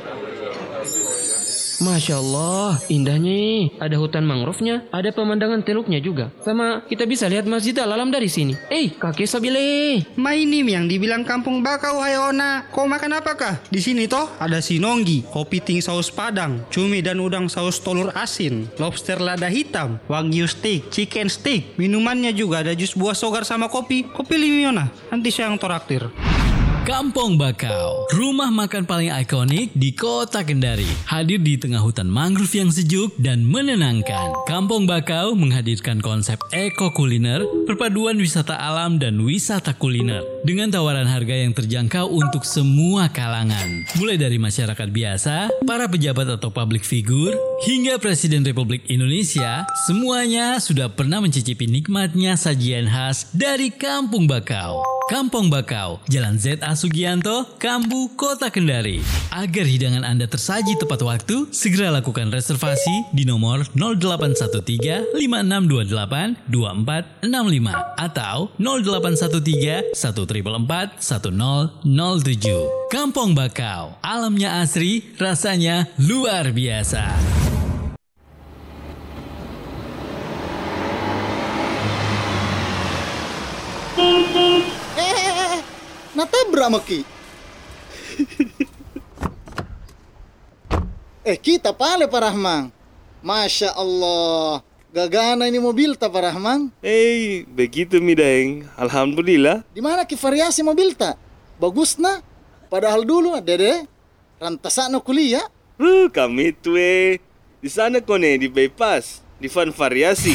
Masya Allah, indahnya. Ada hutan mangrove-nya, ada pemandangan teluknya juga. Sama kita bisa lihat Masjid Al-Alam dari sini. Kakek Sabile. Ma ini yang dibilang kampung bakau hai Ona. Kau makan apakah? Di sini toh ada sinonggi, kopi ting saus padang, cumi dan udang saus telur asin, lobster lada hitam, wagyu steak, chicken steak. Minumannya juga ada jus buah sogar sama kopi. Kopi limi Ona. Nanti saya yang toraktir. Kampung Bakau, rumah makan paling ikonik di kota Kendari. Hadir di tengah hutan mangrove yang sejuk dan menenangkan. Kampung Bakau menghadirkan konsep eko kuliner, perpaduan wisata alam dan wisata kuliner. Dengan tawaran harga yang terjangkau untuk semua kalangan. Mulai dari masyarakat biasa, para pejabat atau public figure, hingga Presiden Republik Indonesia, semuanya sudah pernah mencicipi nikmatnya sajian khas dari Kampung Bakau. Kampung Bakau, Jalan Z.A. Sugianto, Kambu, Kota Kendari. Agar hidangan Anda tersaji tepat waktu, segera lakukan reservasi di nomor 0813 5628 2465 atau 0813 1444 1007. Kampung Bakau, alamnya asri, rasanya luar biasa. Natabrak maki. Kita pale Pak Rahman. Masya Allah. Gagana ini mobil tak Pak Rahman? Begitu Mideng. Alhamdulillah. Di mana ki variasi mobil tak? Bagus na. Padahal dulu Dede rantasana kuliah. Kami itu di sana kone di bypass di Van Variasi.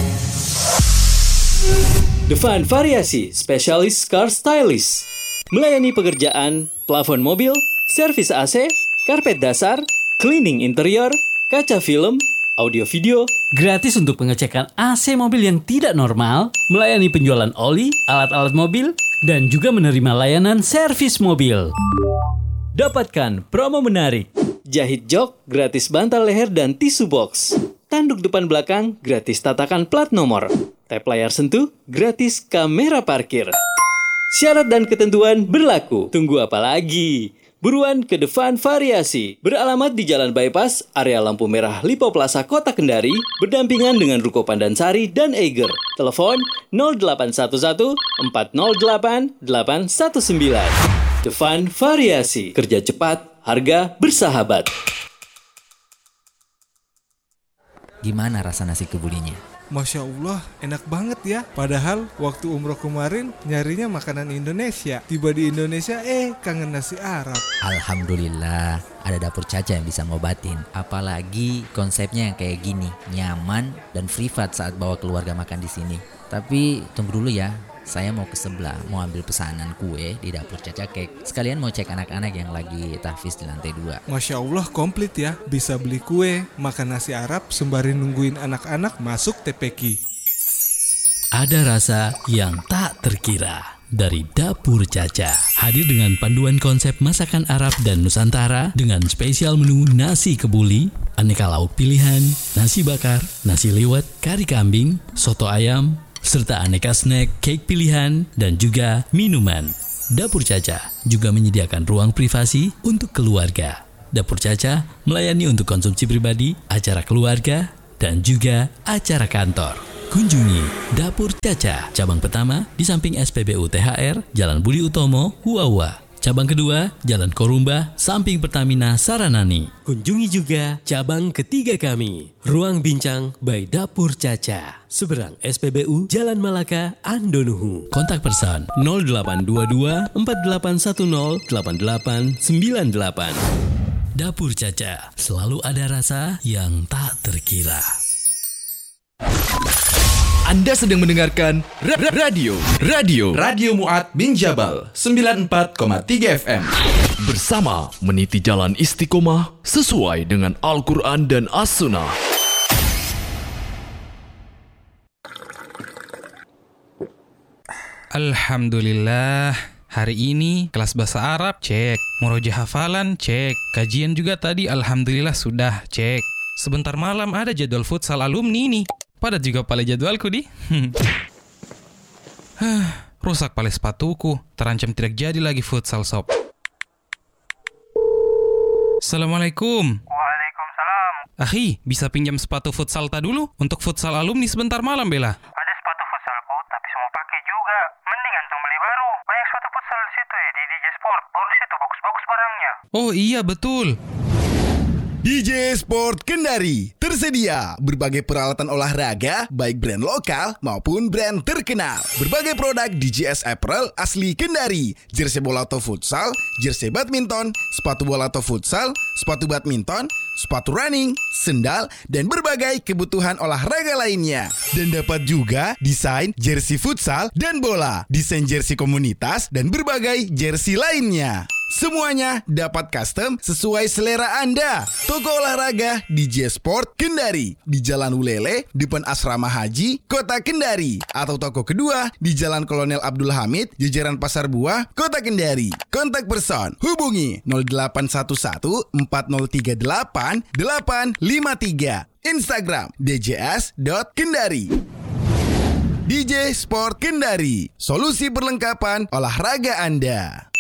The Van Variasi, spesialis car stylist. Melayani pekerjaan, plafon mobil, servis AC, karpet dasar, cleaning interior, kaca film, audio video. Gratis untuk pengecekan AC mobil yang tidak normal, melayani penjualan oli, alat-alat mobil, dan juga menerima layanan servis mobil. Dapatkan promo menarik. Jahit jok, gratis bantal leher dan tisu box. Tanduk depan belakang, gratis tatakan plat nomor. Tap layar sentuh, gratis kamera parkir. Syarat dan ketentuan berlaku. Tunggu apa lagi? Buruan ke The Van Variasi. Beralamat di Jalan Bypass, area lampu merah Lipo Plaza Kota Kendari, berdampingan dengan Ruko Pandansari dan Eiger. Telepon 0811 408 819. The Van Variasi. Kerja cepat, harga bersahabat. Gimana rasa nasi kebulinya? Masya Allah, enak banget ya. Padahal waktu umroh kemarin nyarinya makanan Indonesia. Tiba di Indonesia, kangen nasi Arab. Alhamdulillah, ada dapur Caca yang bisa ngobatin. Apalagi konsepnya yang kayak gini, nyaman dan privat saat bawa keluarga makan di sini. Tapi tunggu dulu ya. Saya mau ke sebelah, mau ambil pesanan kue di dapur Caca Cake. Sekalian mau cek anak-anak yang lagi tahfiz di lantai 2. Masya Allah, komplit ya. Bisa beli kue, makan nasi Arab, sembari nungguin anak-anak masuk TPQ. Ada rasa yang tak terkira dari dapur Caca. Hadir dengan panduan konsep masakan Arab dan Nusantara dengan spesial menu nasi kebuli, aneka lauk pilihan, nasi bakar, nasi liwet, kari kambing, soto ayam, serta aneka snack, cake pilihan, dan juga minuman. Dapur Caca juga menyediakan ruang privasi untuk keluarga. Dapur Caca melayani untuk konsumsi pribadi, acara keluarga, dan juga acara kantor. Kunjungi Dapur Caca, cabang pertama di samping SPBU THR, Jalan Budi Utomo, Huawa. Cabang kedua, Jalan Korumba, samping Pertamina Saranani. Kunjungi juga cabang ketiga kami, Ruang Bincang by Dapur Caca, seberang SPBU Jalan Malaka, Andonuhu. Kontak person 0822 4810 8898. Dapur Caca, selalu ada rasa yang tak terkira. Anda sedang mendengarkan Radio Mu'ad bin Jabal 94,3 FM. Bersama meniti jalan istiqomah sesuai dengan Al-Quran dan As-Sunnah. Alhamdulillah. Hari ini kelas bahasa Arab cek, murojaah hafalan cek, kajian juga tadi alhamdulillah sudah cek. Sebentar malam ada jadwal futsal alumni nih. Padat juga pale jadwalku di. Rusak pale sepatuku, terancam tidak jadi lagi futsal sob. Assalamualaikum. Waalaikumsalam. Akhi, bisa pinjam sepatu futsal ta dulu untuk futsal alumni sebentar malam bela? Ada sepatu futsalku, tapi semua pakai juga. Mending antum beli baru. Banyak sepatu futsal di situ ya, di DJ Sport. Bagus itu, bagus-bagus barangnya. Oh iya betul. DJ Sport Kendari tersedia berbagai peralatan olahraga baik brand lokal maupun brand terkenal. Berbagai produk DJS Apparel asli Kendari, jersey bola atau futsal, jersey badminton, sepatu bola atau futsal, sepatu badminton, sepatu running, sendal, dan berbagai kebutuhan olahraga lainnya. Dan dapat juga desain jersey futsal dan bola, desain jersey komunitas, dan berbagai jersey lainnya. Semuanya dapat custom sesuai selera Anda. Toko olahraga DJ Sport Kendari di Jalan Ulele, depan Asrama Haji, Kota Kendari. Atau toko kedua di Jalan Kolonel Abdul Hamid, jajaran Pasar Buah, Kota Kendari. Kontak person hubungi 0811 4038 853. Instagram djs.kendari. DJ Sport Kendari, solusi perlengkapan olahraga Anda.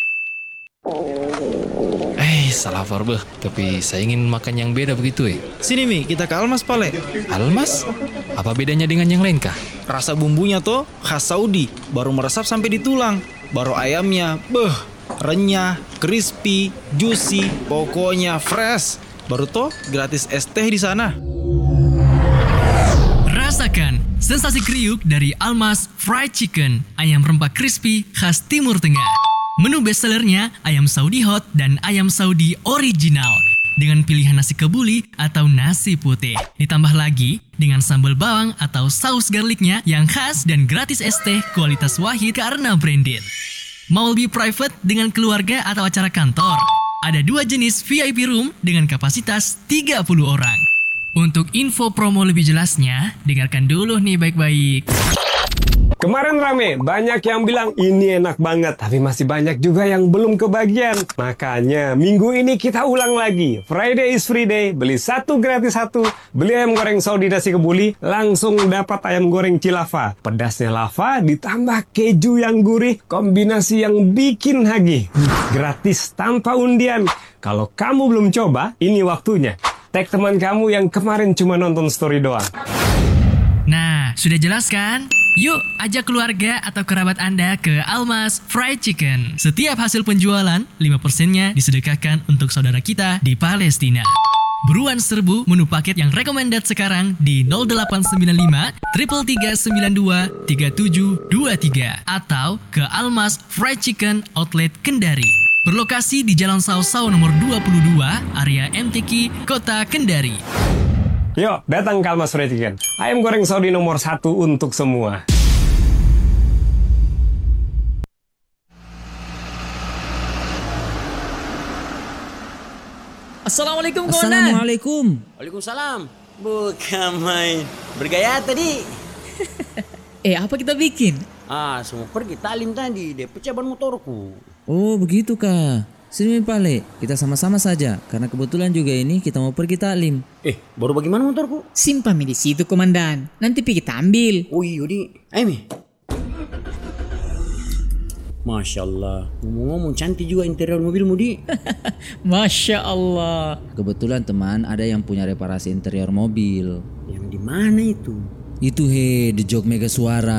Salah Farbeh, tapi saya ingin makan yang beda begitu Sini Mi, kita ke Almas pale. Almas? Apa bedanya dengan yang lain kah? Rasa bumbunya tuh khas Saudi, baru meresap sampai di tulang. Baru ayamnya, renyah, crispy, juicy, pokoknya fresh. Baru tuh gratis es teh di sana. Rasakan sensasi kriuk dari Almas Fried Chicken, ayam rempah crispy khas Timur Tengah. Menu bestsellernya ayam Saudi hot dan ayam Saudi original dengan pilihan nasi kebuli atau nasi putih. Ditambah lagi dengan sambal bawang atau saus garlicnya yang khas dan gratis es teh kualitas wahid karena branded. Mau lebih private dengan keluarga atau acara kantor? Ada 2 jenis VIP room dengan kapasitas 30 orang. Untuk info promo lebih jelasnya, dengarkan dulu nih baik-baik. Kemarin rame, banyak yang bilang ini enak banget, tapi masih banyak juga yang belum kebagian. Makanya minggu ini kita ulang lagi. Friday is free day, beli 1 gratis 1. Beli ayam goreng Saudi nasi kebuli, langsung dapat ayam goreng Cilava. Pedasnya lava ditambah keju yang gurih, kombinasi yang bikin hagih. Gratis tanpa undian. Kalau kamu belum coba, ini waktunya. Tag teman kamu yang kemarin cuma nonton story doang. Nah, sudah jelas kan? Yuk, ajak keluarga atau kerabat Anda ke Almas Fried Chicken. Setiap hasil penjualan, 5%-nya disedekahkan untuk saudara kita di Palestina. Buruan serbu menu paket yang recommended sekarang di 0895 3392 3723 atau ke Almas Fried Chicken Outlet Kendari. Berlokasi di Jalan Sausau nomor 22, area MTQ, Kota Kendari. Yuk, datang ke Almas Fried Chicken. Ayam goreng Saudi nomor 1 untuk semua. Assalamualaikum, Konan. Assalamualaikum. Waalaikumsalam. Bukan main. Bergaya tadi. Apa kita bikin? Semua pergi talim tadi. Dia pecah ban motorku. Oh, begitu kah? Sini Pale, kita sama-sama saja. Karena kebetulan juga ini kita mau pergi taklim. Baru bagaimana motorku? Simpan Mi di situ, Komandan. Nanti kita ambil. Oh iya, di. Ayo, Mi. Masya Allah. Ngomong-ngomong cantik juga interior mobilmu, Di. Masya Allah. Kebetulan teman ada yang punya reparasi interior mobil. Yang di mana itu? Itu The Jok Mega Suara.